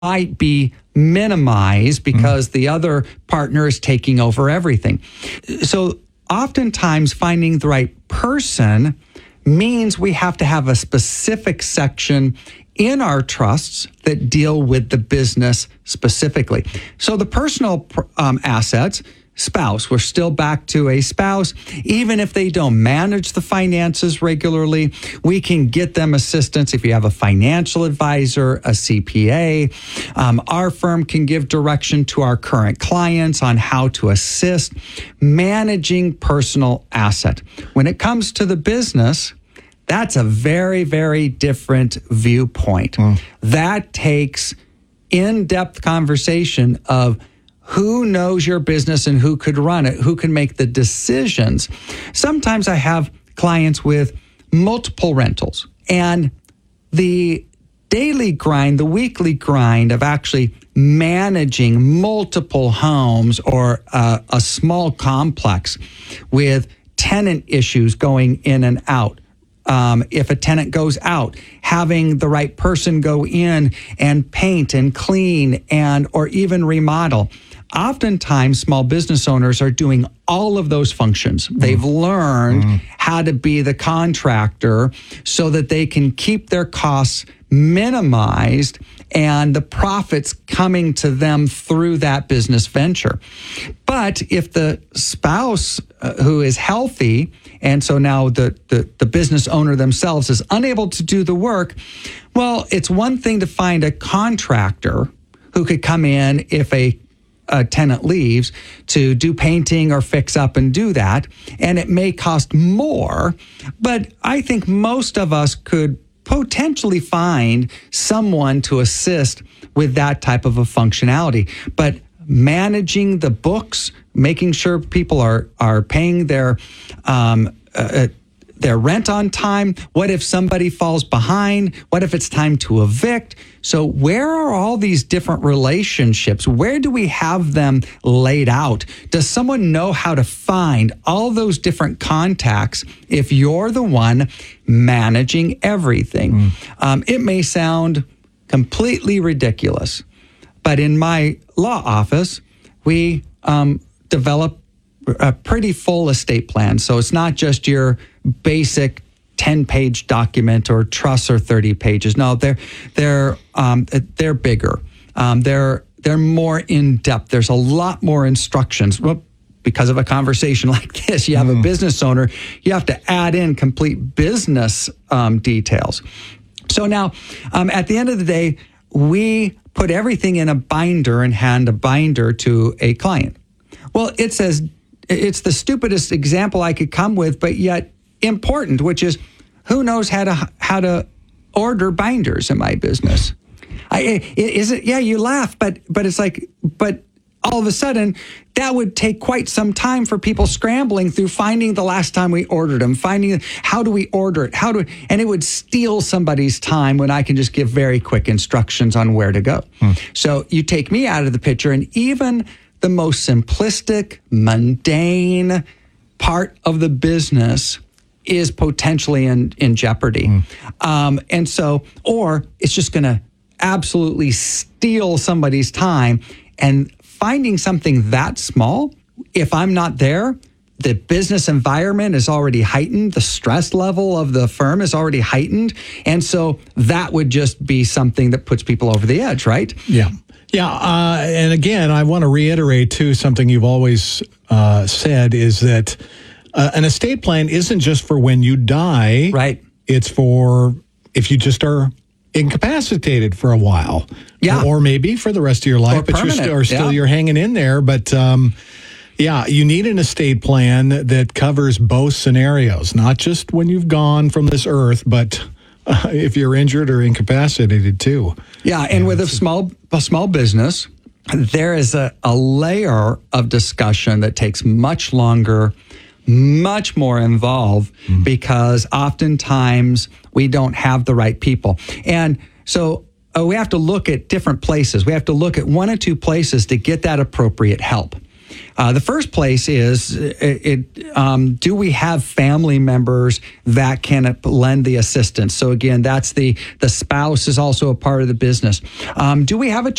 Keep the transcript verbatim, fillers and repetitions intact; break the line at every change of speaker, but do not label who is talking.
might be minimized because mm. the other partner is taking over everything. So oftentimes finding the right person means we have to have a specific section in our trusts that deal with the business specifically. So the personal um, assets, spouse, we're still back to a spouse. Even if they don't manage the finances regularly, we can get them assistance if you have a financial advisor, a C P A. Um, our firm can give direction to our current clients on how to assist managing personal asset. When it comes to the business, that's a very, very different viewpoint. Mm. That takes in-depth conversation of who knows your business and who could run it, who can make the decisions. Sometimes I have clients with multiple rentals, and the daily grind, the weekly grind of actually managing multiple homes or uh, a small complex with tenant issues going in and out. Um, if a tenant goes out, having the right person go in and paint and clean and or even remodel. Oftentimes, small business owners are doing all of those functions. Mm. They've learned mm. how to be the contractor so that they can keep their costs minimized and the profits coming to them through that business venture. But if the spouse uh, who is healthy, and so now the, the, the business owner themselves is unable to do the work, well, it's one thing to find a contractor who could come in if a a tenant leaves to do painting or fix up and do that. And it may cost more, but I think most of us could potentially find someone to assist with that type of a functionality. But managing the books, making sure people are, are paying their, um, uh, their rent on time. What if somebody falls behind? What if it's time to evict? So where are all these different relationships? Where do we have them laid out? Does someone know how to find all those different contacts if you're the one managing everything? Mm. Um, it may sound completely ridiculous, but in my law office, we um, develop a pretty full estate plan. So it's not just your basic ten-page document or trusts or thirty pages. No, they're they're um, they're bigger. Um, they're they're more in depth. There's a lot more instructions. Well, because of a conversation like this, you have mm. a business owner. You have to add in complete business um, details. So now, um, at the end of the day, we put everything in a binder and hand a binder to a client. Well, it says it's the stupidest example I could come with, but yet important, which is who knows how to how to order binders in my business? I is it? Yeah, you laugh, but but it's like, but all of a sudden that would take quite some time for people scrambling through finding the last time we ordered them, finding how do we order it, how do, and it would steal somebody's time when I can just give very quick instructions on where to go. Hmm. So you take me out of the picture, and even the most simplistic, mundane part of the business is potentially in, in jeopardy. Mm. Um, and so, or it's just going to absolutely steal somebody's time. And finding something that small, if I'm not there, the business environment is already heightened. The stress level of the firm is already heightened. And so that would just be something that puts people over the edge, right?
Yeah. Yeah. Uh, and again, I want to reiterate, too, something you've always uh, said is that Uh, an estate plan isn't just for when you die.
Right.
It's for if you just are incapacitated for a while.
Yeah.
Or, or maybe for the rest of your life,
or
but
permanent.
you're still, or still
yeah.
you're hanging in there. But um, yeah, you need an estate plan that covers both scenarios, not just when you've gone from this earth, but uh, if you're injured or incapacitated too.
Yeah. And yeah, with a small, a small business, there is a, a layer of discussion that takes much longer, much more involved, mm. because oftentimes we don't have the right people. And so uh, we have to look at different places. We have to look at one or two places to get that appropriate help. Uh, the first place is, it, it, um, do we have family members that can lend the assistance? So again, that's the, the spouse is also a part of the business. Um, do we have a